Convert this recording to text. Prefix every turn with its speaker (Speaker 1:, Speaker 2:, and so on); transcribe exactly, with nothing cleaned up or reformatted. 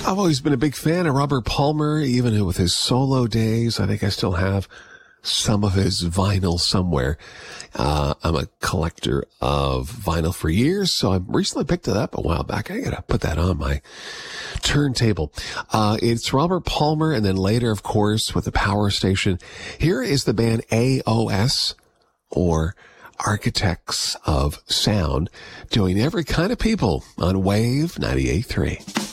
Speaker 1: I've always been a big fan of Robert Palmer, even with his solo days. I think I still have some of his vinyl somewhere. Uh, I'm a collector of vinyl for years, so I recently picked it up a while back. I gotta put that on my turntable. Uh, it's Robert Palmer, and then later, of course, with the Power Station. Here is the band A O S, or Architects of Sound, doing Every Kind of People on Wave ninety-eight point three.